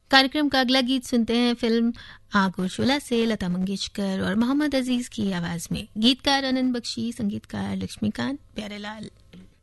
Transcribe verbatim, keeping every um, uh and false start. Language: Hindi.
कार्यक्रम का अगला गीत सुनते हैं फिल्म आग और शोला से लता मंगेशकर और मोहम्मद अजीज की आवाज में। गीतकार आनंद बख्शी, संगीतकार लक्ष्मीकांत प्यारेलाल।